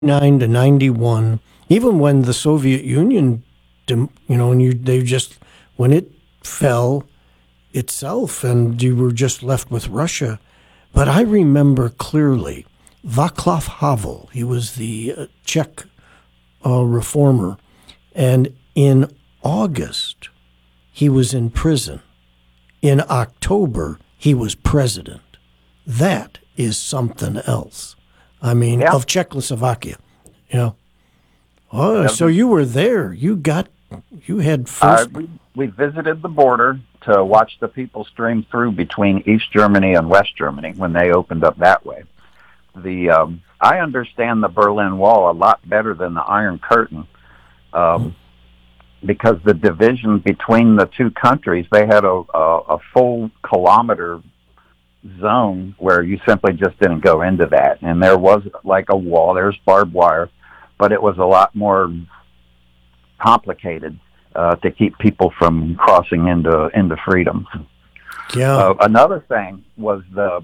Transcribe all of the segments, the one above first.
9 to 91, even when the Soviet Union, when it fell itself and you were just left with Russia. But I remember clearly Václav Havel, he was the Czech reformer, and in August he was in prison. In October he was president. That is something else. I mean, of Czechoslovakia. Oh, so you were there. You had first. We visited the border to watch the people stream through between East Germany and West Germany when they opened up that way. I understand the Berlin Wall a lot better than the Iron Curtain, because the division between the two countries, they had a full kilometer zone where you simply just didn't go into that, and there was like a wall. There's barbed wire, but it was a lot more complicated to keep people from crossing into freedom. Yeah. Another thing was the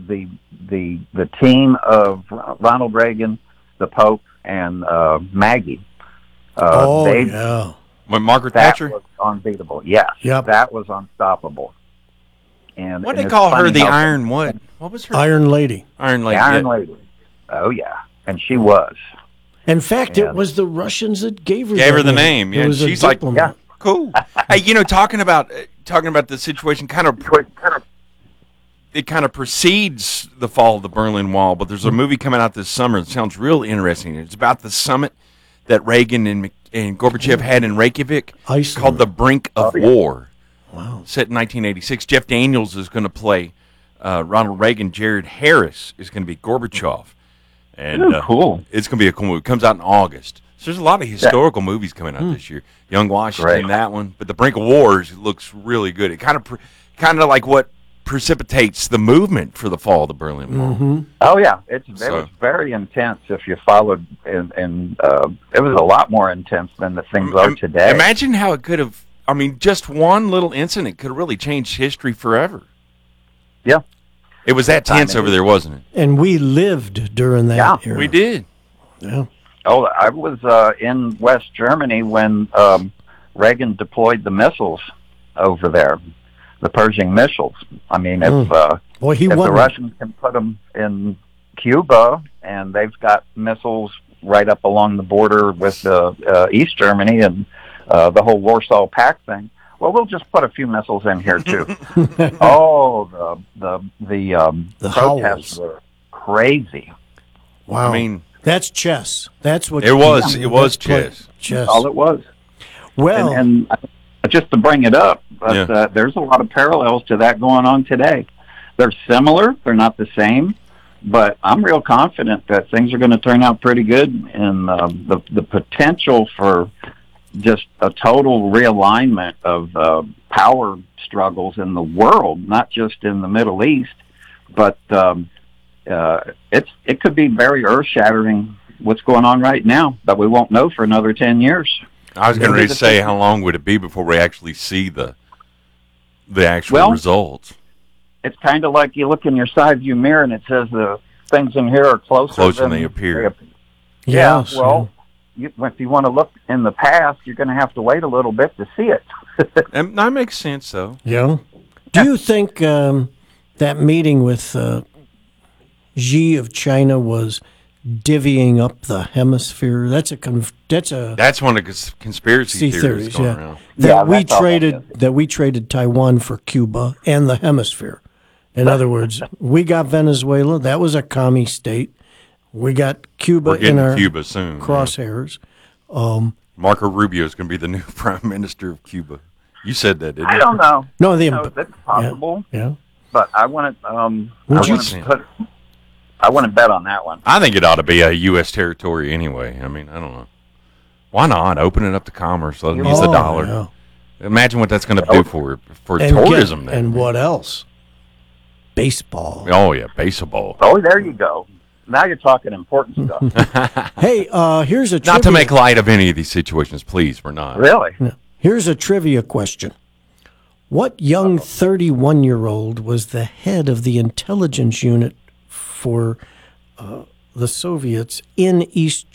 team of Ronald Reagan, the Pope, and Maggie. When Margaret Thatcher? That was unbeatable. Yes. Yep. That was unstoppable. And what did they call her? The Iron what? What was her? Iron Lady. Iron Lady. The Iron Lady. Oh yeah, and she was. In fact, it was the Russians that gave her the name. Yeah, she's like, cool. Hey, talking about the situation, it kind of precedes the fall of the Berlin Wall. But there's a movie coming out this summer that sounds real interesting. It's about the summit that Reagan and Gorbachev had in Reykjavik, Iceland. called The Brink of War. Wow. Set in 1986. Jeff Daniels is going to play Ronald Reagan. Jared Harris is going to be Gorbachev. And cool. It's going to be a cool movie. It comes out in August. So there's a lot of historical movies coming out this year. Young Washington, that one. But The Brink of War looks really good. It kind of like what precipitates the movement for the fall of the Berlin Wall. Mm-hmm. Oh, yeah. It was very intense if you followed. And it was a lot more intense than the things are today. Imagine how it could have. I mean, just one little incident could have really changed history forever. Yeah. It was that tense over there, wasn't it? And we lived during that era. We did. Yeah. Oh, I was in West Germany when Reagan deployed the missiles over there, the Pershing missiles. I mean, if the Russians can put them in Cuba, and they've got missiles right up along the border with East Germany and the whole Warsaw Pact thing. Well, we'll just put a few missiles in here too. The protests were crazy. Wow. I mean, that's chess. That's what it was. It was chess. Chess. All it was. Well, and just to bring it up, there's a lot of parallels to that going on today. They're similar. They're not the same. But I'm real confident that things are going to turn out pretty good, and the potential for just a total realignment of power struggles in the world, not just in the Middle East, but it could be very earth-shattering what's going on right now, but we won't know for another 10 years. I was going to say, how long would it be before we actually see the actual results? It's kind of like you look in your side view mirror and it says the things in here are closer than they appear. Yeah, well, if you want to look in the past, you're going to have to wait a little bit to see it. That makes sense, though. Yeah. Do you think that meeting with Xi of China was divvying up the hemisphere? That's one of the conspiracy theories going around. That we traded Taiwan for Cuba and the hemisphere. In other words, we got Venezuela. That was a commie state. We got Cuba in our Cuba soon, crosshairs. Marco Rubio is going to be the new prime minister of Cuba. You said that, didn't you? I don't know. No, that's possible. Yeah. But I want to. I want to bet on that one. I think it ought to be a U.S. territory anyway. I mean, I don't know. Why not open it up to commerce? Let them use the dollar. Yeah. Imagine what that's going to do for tourism. And what else? Baseball. Oh yeah, baseball. Oh, there you go. Now you're talking important stuff. Hey, here's a trivia. Not to make light of any of these situations, please. We're not. Really? No. Here's a trivia question. What young 31-year-old was the head of the intelligence unit for the Soviets in East